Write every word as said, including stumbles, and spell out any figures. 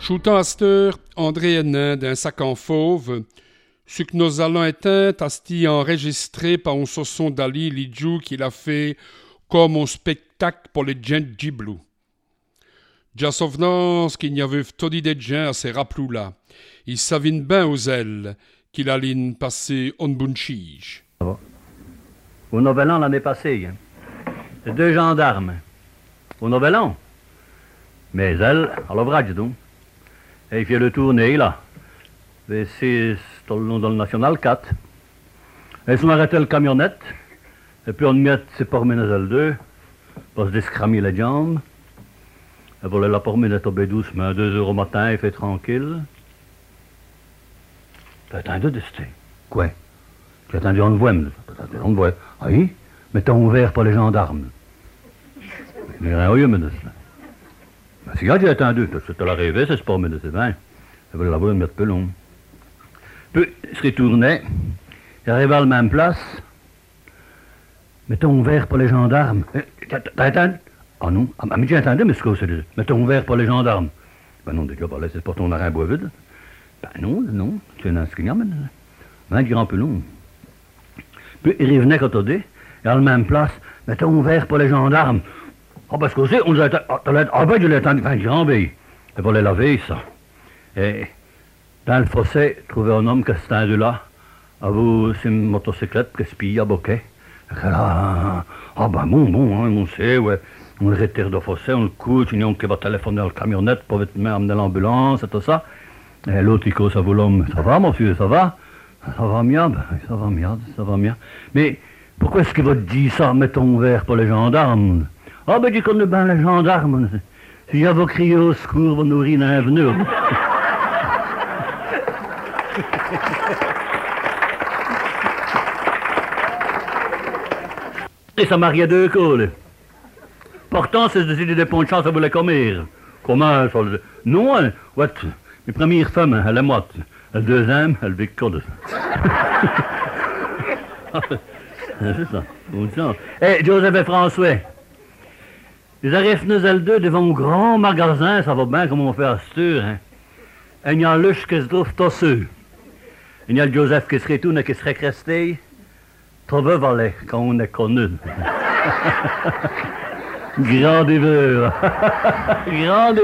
Shootant à cette heure, André Hénin d'un sac en fauve, ce que nos allons éteints, asti enregistré par un sosson d'Ali Lidjou qu'il a fait comme un spectacle pour les gens de Djiblou. Déjà souvenance qu'il n'y avait tout dit des gens à ces rappelous là. Il savine bien aux ailes qu'il allait passer en bunchige. Au Nouvel An l'année passée, hein. Deux gendarmes. Au Nouvel An. Mais elle, à l'ouvrage donc. Et il fait le tourner là. Et c'est dans le, dans le National quatre. Elles sont arrêtées le camionnette. Et puis on met ses pormines elles deux. Pour se discramer les jambes. Et voilà la pormine est tombée doucement. Deux heures au matin, il fait tranquille. T'as attendu de ce quoi? Tu as attendu on le voit, on le voit. Ah oui? Mettons ouvert pour les gendarmes. Mais rien au mais de ça. Ben, c'est quand j'ai attendu, tu l'as rêvé, c'est pas mais de c'est bien. Ça va la voir mettre peu long. Puis, il se retournait, il arrivait à la même place. Mettons ouvert pour les gendarmes. T'as attendu? Ah non, ah, mais j'ai entendu, mais c'est quoi c'est mettons ouvert pour les gendarmes. Ben non, déjà, par là, c'est pour ton arrêt bois vide. Ben non, non, tu es un inscrignant, mais un grand peu long. Puis, il revenait quand on dit, et à la même place, mettons ouvert pour les gendarmes. Ah, parce qu'aussi, on nous a été. Ah, ben, je l'ai entendu. Enfin, j'ai envie. Et pour les laver, ça. Et dans le fossé, trouver un homme qui s'est tendu là, à vous, c'est une motocyclette qui spille à bokeh. Ah, ben, bon, bon, hein, on sait, ouais. On le retire de fossé, on le couche, on qui va téléphoner à la camionnette pour vite amener l'ambulance et tout ça. Et l'autre, il cause à vous l'homme. Ça va, monsieur, ça va? Ça va bien, ben, ça va bien, ça va bien. Mais pourquoi est-ce qu'il va te dire ça, mettons ouvert pour les gendarmes? Ah, ben, tu connais bien les gendarmes. Si j'avais crié au secours, vous nourrir un avenue. Et ça mariait deux coups. Pourtant, c'est décidé des ponts de chance à vous les commettre. Comment ça? Non, hein, ouais, mes premières femmes, elle est morte. La deuxième, elle vit que de ça. C'est ça. Eh, Joseph et François. Ils arrivent nous elles deux devant un grand magasin, ça va bien comme on fait à cette heure, hein. Et il y a Luche qui se trouve tosseux. Il y a le Joseph qui se retourne et qui serait resté. Trouve valet, quand on est connu. Grand déveur. Grand déveur.